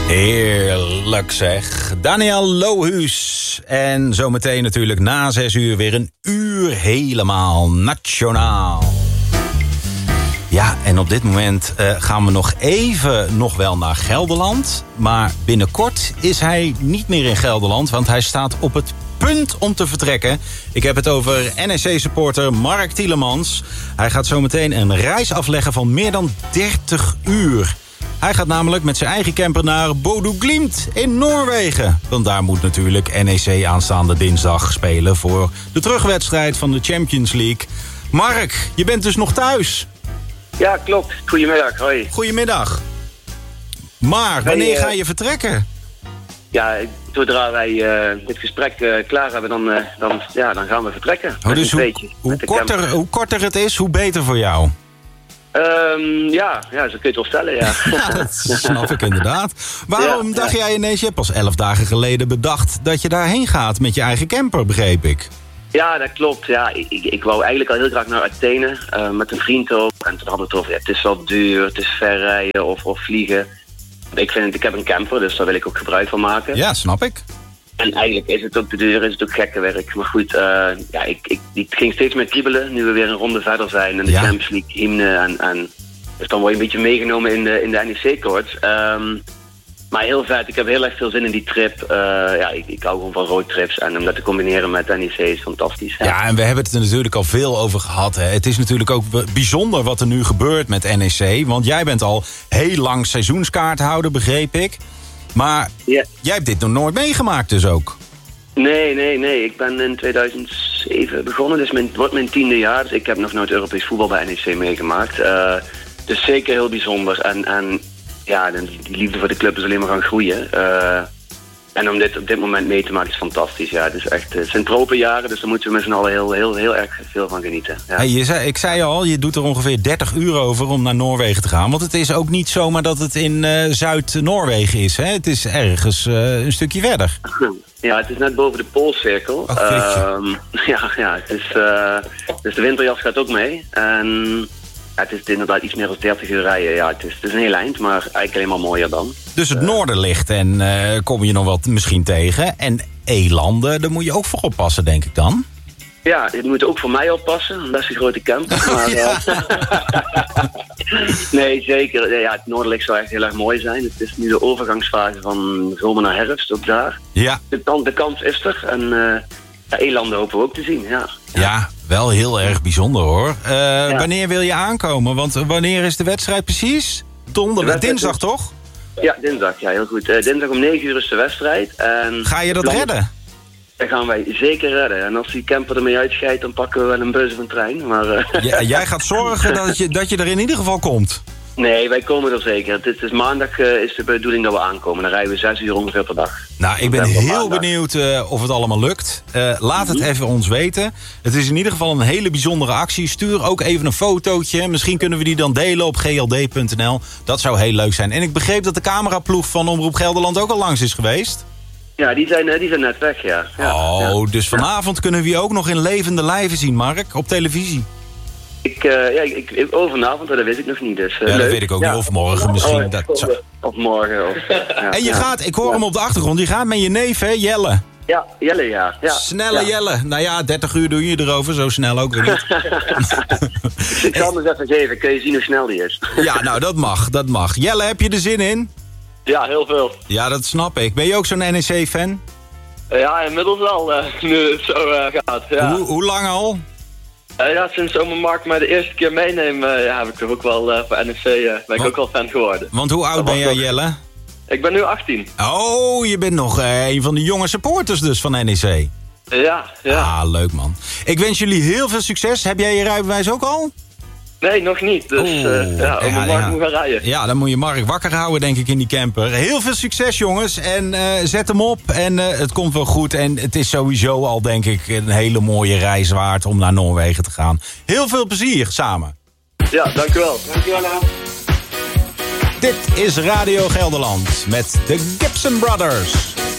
Heerlijk zeg. Daniel Lohuus. En zometeen natuurlijk na 6 uur weer een uur helemaal nationaal. Ja, en op dit moment gaan we nog wel naar Gelderland. Maar binnenkort is hij niet meer in Gelderland, want hij staat op het punt om te vertrekken. Ik heb het over NEC-supporter Mark Tielemans. Hij gaat zometeen een reis afleggen van meer dan 30 uur. Hij gaat namelijk met zijn eigen camper naar Bodø/Glimt in Noorwegen. Want daar moet natuurlijk NEC aanstaande dinsdag spelen voor de terugwedstrijd van de Champions League. Mark, je bent dus nog thuis. Ja, klopt. Goedemiddag, hoi. Goedemiddag. Maar, wanneer ga je vertrekken? Ja, zodra wij dit gesprek klaar hebben, dan gaan we vertrekken. Dus hoe korter het is, hoe beter voor jou? Ja, zo kun je het wel stellen, ja. Ja, dat snap ik inderdaad. Waarom dacht jij ineens, je hebt pas 11 dagen geleden bedacht dat je daarheen gaat met je eigen camper, begreep ik? Ja, dat klopt. Ja, ik wou eigenlijk al heel graag naar Athene met een vriend ook. En toen hadden we het over, het is wel duur, het is ver rijden of vliegen. Ik heb een camper, dus daar wil ik ook gebruik van maken. Ja, snap ik. En eigenlijk is het ook te duur, is het ook gekke werk. Maar goed, ik ging steeds meer kriebelen nu we weer een ronde verder zijn. En de Champions League hymne en dus dan word je een beetje meegenomen in de NEC-koorts. Maar heel vet, ik heb heel erg veel zin in die trip. Ik hou gewoon van roadtrips en om dat te combineren met NEC is fantastisch. Ja, en we hebben het er natuurlijk al veel over gehad. Hè. Het is natuurlijk ook bijzonder wat er nu gebeurt met NEC. Want jij bent al heel lang seizoenskaarthouder, begreep ik. Maar jij hebt dit nog nooit meegemaakt dus ook? Nee. Ik ben in 2007 begonnen, dus het wordt mijn 10e jaar. Dus ik heb nog nooit Europees voetbal bij NEC meegemaakt. Dus zeker heel bijzonder. En die liefde voor de club is alleen maar gaan groeien. En om dit op dit moment mee te maken is fantastisch. Ja, het zijn tropenjaren, dus daar moeten we met z'n allen heel erg veel van genieten. Ja. Hey, ik zei al, je doet er ongeveer 30 uur over om naar Noorwegen te gaan. Want het is ook niet zomaar dat het in Zuid-Noorwegen is. Hè? Het is ergens een stukje verder. Ja, het is net boven de Poolcirkel. Dus de winterjas gaat ook mee. En het is inderdaad iets meer dan 30 uur rijden. Ja, het is een heel eind, maar eigenlijk alleen maar mooier dan. Dus het noorden ligt en kom je nog wat misschien tegen. En elanden, daar moet je ook voor oppassen, denk ik dan. Ja, dit moet ook voor mij oppassen. Een best een grote camper. Maar, nee, zeker. Ja, het noordelijk zou echt heel erg mooi zijn. Het is nu de overgangsfase van zomer naar herfst, ook daar. Ja. De kans is er. En elanden hopen we ook te zien, Ja, wel heel erg bijzonder hoor. Wanneer wil je aankomen? Want wanneer is de wedstrijd precies? Dinsdag toch? Ja, dinsdag. Ja, heel goed. Dinsdag om 9 uur is de wedstrijd. En ga je dat redden? Dat gaan wij zeker redden. En als die camper ermee uitscheidt, dan pakken we wel een bus of een trein. Maar, jij gaat zorgen dat je er in ieder geval komt? Nee, wij komen er zeker. Het is maandag is de bedoeling dat we aankomen. Dan rijden we 6 uur ongeveer per dag. Nou, ik ben heel benieuwd of het allemaal lukt. Laat het even ons weten. Het is in ieder geval een hele bijzondere actie. Stuur ook even een fotootje. Misschien kunnen we die dan delen op gld.nl. Dat zou heel leuk zijn. En ik begreep dat de cameraploeg van Omroep Gelderland ook al langs is geweest. Ja, die zijn net weg, ja. Dus vanavond kunnen we je ook nog in levende lijven zien, Mark, op televisie. Vanavond, dat weet ik nog niet. Dus, dat weet ik ook niet. Of morgen misschien. Of morgen. En je gaat, ik hoor hem op de achtergrond, je gaat met je neef, hè, Jelle? Ja, Jelle, ja. Snelle Jelle. Nou ja, 30 uur doe je erover, zo snel ook weer niet. Ik zal hem eens even geven, kun je zien hoe snel die is. Ja, nou, dat mag. Jelle, heb je er zin in? Ja, heel veel. Ja, dat snap ik. Ben je ook zo'n NEC-fan? Ja, inmiddels wel, nu het zo gaat. Ja. Hoe lang al? Sinds Mark mij de eerste keer meenemen, heb ik toch ook wel voor NEC ben ik ook wel fan geworden. Want hoe oud ben jij, Jelle? Ik ben nu 18. Oh, je bent nog een van de jonge supporters dus van NEC. Ja. Ah, leuk man. Ik wens jullie heel veel succes. Heb jij je rijbewijs ook al? Nee, nog niet. Dus Mark moet gaan rijden. Ja, dan moet je Mark wakker houden, denk ik, in die camper. Heel veel succes, jongens. En zet hem op. En het komt wel goed. En het is sowieso al, denk ik, een hele mooie reis waard om naar Noorwegen te gaan. Heel veel plezier samen. Ja, dankjewel. Dankjewel, Aan. Dit is Radio Gelderland met de Gibson Brothers.